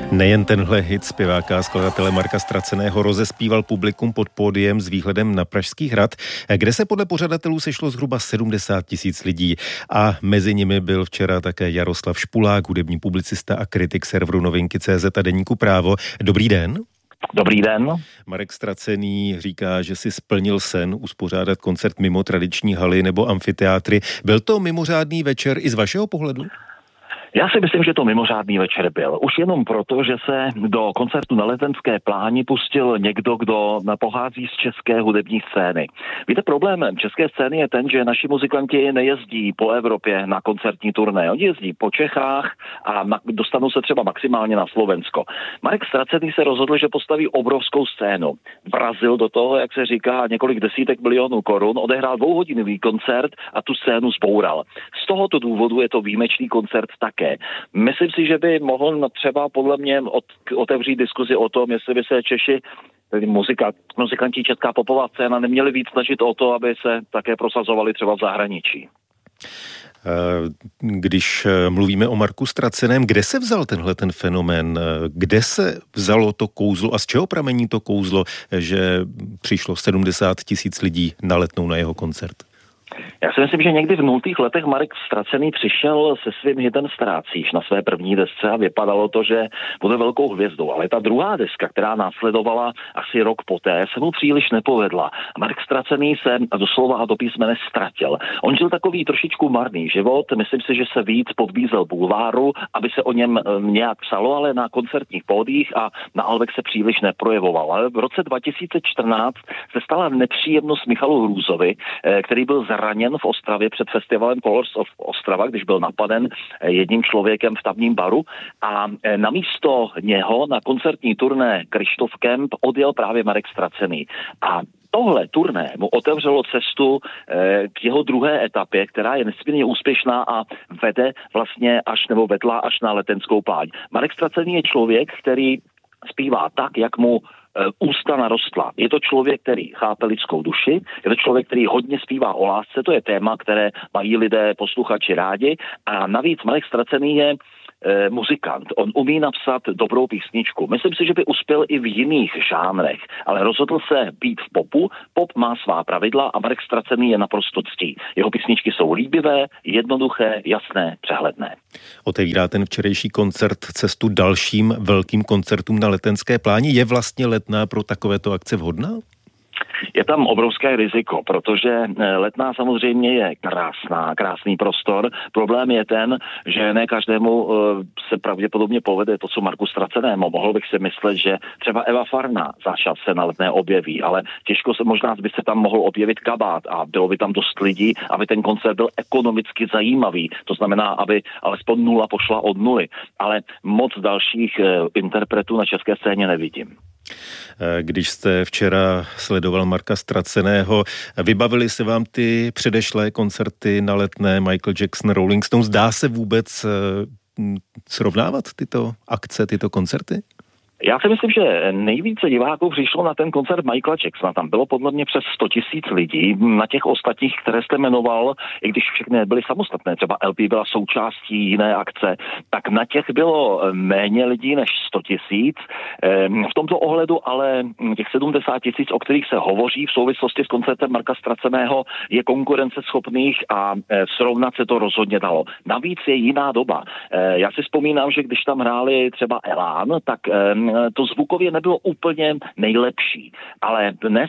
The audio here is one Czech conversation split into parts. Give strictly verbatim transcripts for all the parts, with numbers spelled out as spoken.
Nejen tenhle hit zpěváka a skladatele Marka Ztraceného rozespíval publikum pod pódiem s výhledem na Pražský hrad, kde se podle pořadatelů sešlo zhruba sedmdesát tisíc lidí. A mezi nimi byl včera také Jaroslav Špulák, hudební publicista a kritik serveru Novinky tečka cé zet a deníku Právo. Dobrý den. Dobrý den. Marek Ztracený říká, že si splnil sen uspořádat koncert mimo tradiční haly nebo amfiteátry. Byl to mimořádný večer i z vašeho pohledu? Já si myslím, že to mimořádný večer byl. Už jenom proto, že se do koncertu na Letenské pláni pustil někdo, kdo pochází z české hudební scény. Víte, problémem české scény je ten, že naši muzikanti nejezdí po Evropě na koncertní turné. Oni jezdí po Čechách a dostanou se třeba maximálně na Slovensko. Marek Ztracený se rozhodl, že postaví obrovskou scénu. Vrazil do toho, jak se říká, několik desítek milionů korun, odehrál dvouhodinový koncert a tu scénu zboural. Z tohoto důvodu je to výjimečný koncert také. Myslím si, že by mohl třeba podle mě od, otevřít diskuzi o tom, jestli by se Češi, tedy muzika, muzikanti, česká popová scéna, neměli víc snažit o to, aby se také prosazovali třeba v zahraničí. Když mluvíme o Marku Ztraceném, kde se vzal tenhle ten fenomén? Kde se vzalo to kouzlo a z čeho pramení to kouzlo, že přišlo sedmdesát tisíc lidí na Letnou na jeho koncert? Já si myslím, že někdy v nultých letech Marek Ztracený přišel se svým hitem Ztrácíš na své první desce a vypadalo to, že bude velkou hvězdou. Ale ta druhá deska, která následovala asi rok poté, se mu příliš nepovedla. Marek Ztracený se doslova a do písmene ztratil. On žil takový trošičku marný život, myslím si, že se víc podbízel bulváru, aby se o něm nějak psalo, ale na koncertních pódiích a na albech se příliš neprojevoval. Ale v roce dva tisíce čtrnáct se stala nepříjemnost Michalu Hrůzovi, který byl zraněn v Ostravě před festivalem Colors of Ostrava, když byl napaden jedním člověkem v tamním baru a namísto něho na koncertní turné Krištof Kemp odjel právě Marek Ztracený. A tohle turné mu otevřelo cestu k jeho druhé etapě, která je nesmírně úspěšná a vede vlastně až nebo vedla až na Letenskou pláň. Marek Ztracený je člověk, který zpívá tak, jak mu ústa narostla. Je to člověk, který chápe lidskou duši, je to člověk, který hodně zpívá o lásce, to je téma, které mají lidé posluchači rádi a navíc Marek Ztracený je e, muzikant. On umí napsat dobrou písničku. Myslím si, že by uspěl i v jiných žánrech, ale rozhodl se být v popu. Pop má svá pravidla a Marek Ztracený je naprosto ctí. Jeho písničky jsou líbivé, jednoduché, jasné, přehledné. Otevírá ten včerejší koncert cestu dalším velkým koncertům na Letenské pláni. Je vlastně Letná pro takovéto akce vhodná? Je tam obrovské riziko, protože Letná samozřejmě je krásná, krásný prostor. Problém je ten, že ne každému se pravděpodobně povede to, co Marku Ztracenému. Mohl bych si myslet, že třeba Eva Farná za čas se na Letné objeví, ale těžko se možná by se tam mohl objevit Kabát a bylo by tam dost lidí, aby ten koncert byl ekonomicky zajímavý. To znamená, aby alespoň nula pošla od nuly. Ale moc dalších interpretů na české scéně nevidím. Když jste včera sledoval Marka Ztraceného, vybavili se vám ty předešlé koncerty na Letné, Michael Jackson, Rolling Stones? Dá se vůbec srovnávat tyto akce, tyto koncerty? Já si myslím, že nejvíce diváků přišlo na ten koncert Michaela Jacksona. Tam bylo podle mě přes sto tisíc lidí. Na těch ostatních, které jste jmenoval, i když všechny byly samostatné, třeba L P byla součástí jiné akce, tak na těch bylo méně lidí než sto tisíc. V tomto ohledu ale těch sedmdesát tisíc, o kterých se hovoří v souvislosti s koncertem Marka Ztraceného, je konkurenceschopných a srovnat se to rozhodně dalo. Navíc je jiná doba. Já si vzpomínám, že když tam hráli třeba Elán, tak to zvukově nebylo úplně nejlepší, ale dnes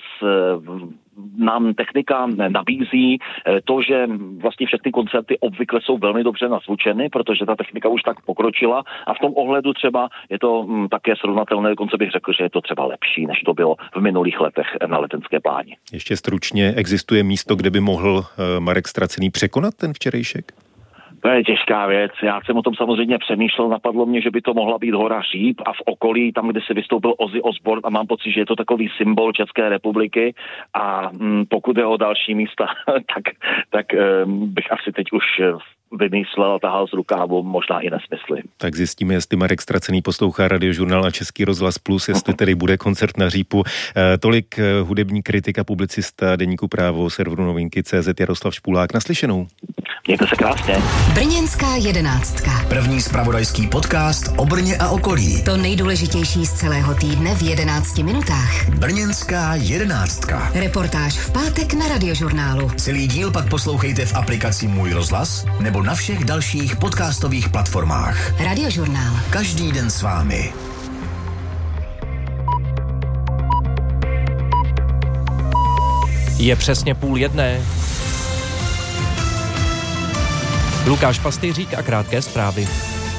nám technika nabízí to, že vlastně všechny koncerty obvykle jsou velmi dobře nazvučeny, protože ta technika už tak pokročila a v tom ohledu třeba je to také srovnatelné, dokonce bych řekl, že je to třeba lepší, než to bylo v minulých letech na Letenské pláni. Ještě stručně, existuje místo, kde by mohl Marek Ztracený překonat ten včerejšek? To je těžká věc. Já jsem o tom samozřejmě přemýšlel, napadlo mě, že by to mohla být Hora Říp a v okolí, tam, kde se vystoupil Ozzy Osbourne a mám pocit, že je to takový symbol České republiky a hm, pokud je o další místa, tak, tak hm, bych asi teď už vymyslel a tahal z rukávu možná i nesmysly. Tak zjistíme, jestli Marek Ztracený poslouchá Radiožurnál a Český rozhlas Plus, jestli tedy bude koncert na Řípu. E, tolik hudební kritik a publicista deníku Právo, serveru Novinky tečka cé zet Jaroslav Špulák. Naslyšenou. Mějte se krásně. Brněnská jedenáctka. První zpravodajský podcast o Brně a okolí. To nejdůležitější z celého týdne v jedenácti minutách. Brněnská jedenáctka. Reportáž v pátek na Radiožurnálu. Celý díl pak poslouchejte v aplikaci Můj rozhlas nebo na všech dalších podcastových platformách. Radiožurnál. Každý den s vámi. Je přesně půl jedné. Lukáš Pastýřík a krátké zprávy.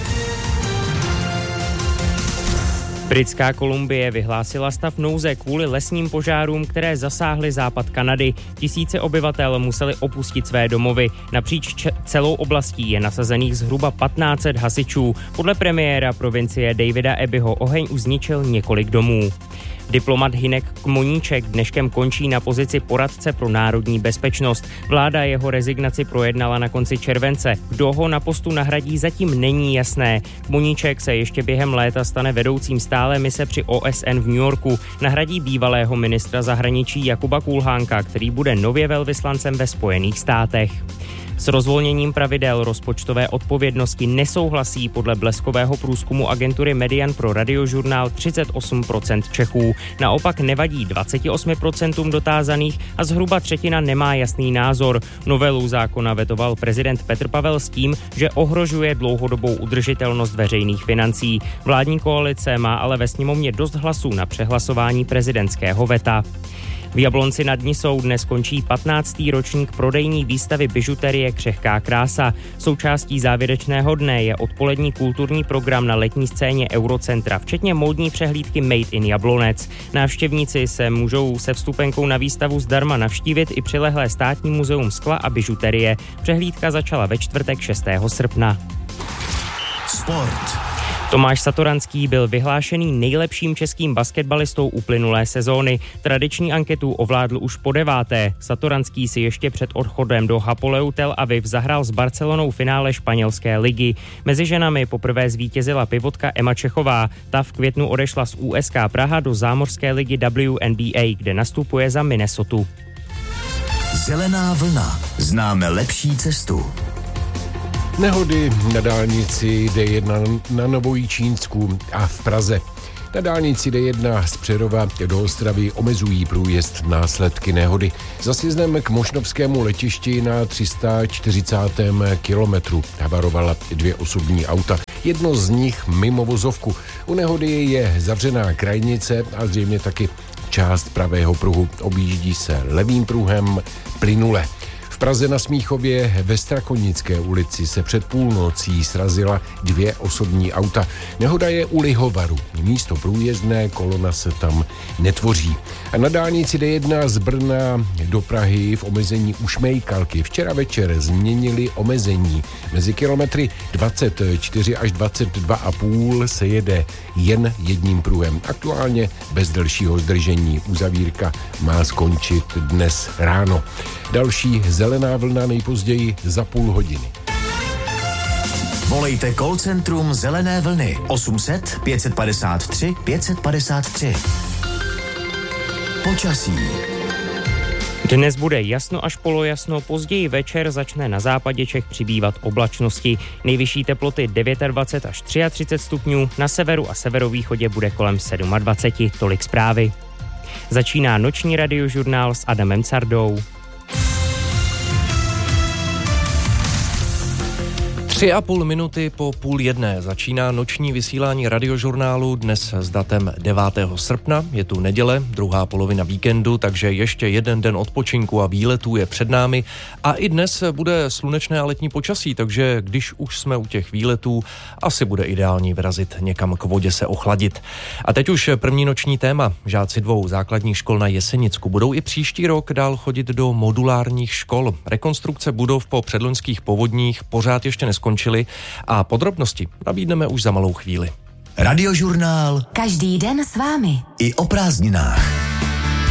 Britská Kolumbie vyhlásila stav nouze kvůli lesním požárům, které zasáhly západ Kanady. Tisíce obyvatel museli opustit své domovy. Napříč č- celou oblastí je nasazených zhruba patnáct set hasičů. Podle premiéra provincie Davida Abbeyho oheň už zničil několik domů. Diplomat Hynek Kmoníček dneškem končí na pozici poradce pro národní bezpečnost. Vláda jeho rezignaci projednala na konci července. Kdo ho na postu nahradí, zatím není jasné. Kmoníček se ještě během léta stane vedoucím stále mise při O S N v New Yorku. Nahradí bývalého ministra zahraničí Jakuba Kulhánka, který bude nově velvyslancem ve Spojených státech. S rozvolněním pravidel rozpočtové odpovědnosti nesouhlasí podle bleskového průzkumu agentury Median pro Radiožurnál třicet osm procent Čechů. Naopak nevadí dvacet osm procent dotázaných a zhruba třetina nemá jasný názor. Novelu zákona vetoval prezident Petr Pavel s tím, že ohrožuje dlouhodobou udržitelnost veřejných financí. Vládní koalice má ale ve sněmovně dost hlasů na přehlasování prezidentského veta. V Jablonci nad Nisou dnes končí patnáctý ročník prodejní výstavy bižuterie Křehká krása. Součástí závěrečného dne je odpolední kulturní program na letní scéně Eurocentra, včetně módní přehlídky Made in Jablonec. Návštěvníci se můžou se vstupenkou na výstavu zdarma navštívit i přilehlé státní muzeum skla a bižuterie. Přehlídka začala ve čtvrtek šestého srpna. Sport. Tomáš Satoranský byl vyhlášený nejlepším českým basketbalistou uplynulé sezóny. Tradiční anketu ovládl už po deváté. Satoranský si ještě před odchodem do Hapoelu Tel Aviv zahrál s Barcelonou finále španělské ligy. Mezi ženami poprvé zvítězila pivotka Emma Čechová. Ta v květnu odešla z U S K Praha do zámořské ligy W N B A, kde nastupuje za Minnesotu. Zelená vlna. Známe lepší cestu. Nehody na dálnici D jedna na Novojičínsku a v Praze. Na dálnici D jedna z Přerova do Ostravy omezují průjezd následky nehody. Za sjezdem k Mošnovskému letišti na tři sta čtyřicátém kilometru havarovala dvě osobní auta. Jedno z nich mimo vozovku. U nehody je zavřená krajnice a zřejmě taky část pravého pruhu. Objíždí se levým pruhem plynule. V Praze na Smíchově ve Strakonické ulici se před půlnocí srazila dvě osobní auta. Nehoda je u Lihovaru. Místo průjezdné, kolona se tam netvoří. A na dálnici D jedna z Brna do Prahy v omezení u Šmejkalky včera večer změnili omezení. Mezi kilometry dvacet čtyři až dvacet dva a půl se jede jen jedním pruhem. Aktuálně bez delšího zdržení. Uzavírka má skončit dnes ráno. Další zelená vlna nejpozději za půl hodiny. Volejte call centrum Zelené vlny osm set pět padesát tři pět padesát tři. Počasí. Dnes bude jasno až polojasno, později večer začne na západě Čech přibývat oblačnosti. Nejvyšší teploty dvacet devět až třicet tři stupňů, na severu a severovýchodě bude kolem dvacet sedm. Tolik zprávy. Začíná noční radiožurnál s Adamem Cardou. Tři a půl minuty po půl jedné začíná noční vysílání radiožurnálu dnes s datem devátého srpna. Je tu neděle, druhá polovina víkendu, takže ještě jeden den odpočinku a výletů je před námi. A i dnes bude slunečné a letní počasí, takže když už jsme u těch výletů, asi bude ideální vyrazit někam k vodě se ochladit. A teď už první noční téma. Žáci dvou základních škol na Jesenicku budou i příští rok dál chodit do modulárních škol. Rekonstrukce budov po předloňských povodních pořád ještě neskončily a podrobnosti nabídneme už za malou chvíli. Radiožurnál. Každý den s vámi. I o prázdninách.